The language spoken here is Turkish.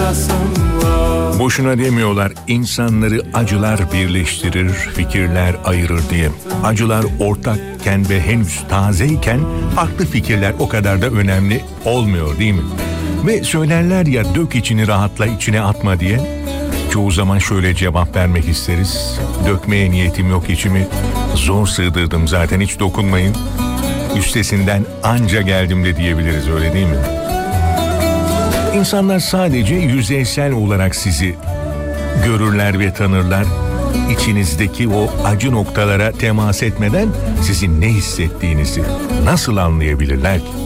Boşuna demiyorlar, insanları acılar birleştirir, fikirler ayırır diye. Acılar ortakken ve henüz tazeyken farklı fikirler o kadar da önemli olmuyor değil mi? Ve söylerler ya, dök içini rahatla, içine atma diye. Çoğu zaman şöyle cevap vermek isteriz: dökmeye niyetim yok içimi, zor sığdırdım zaten, hiç dokunmayın, üstesinden anca geldim de diyebiliriz, öyle değil mi? İnsanlar sadece yüzeysel olarak sizi görürler ve tanırlar. İçinizdeki o acı noktalara temas etmeden sizin ne hissettiğinizi nasıl anlayabilirler ki?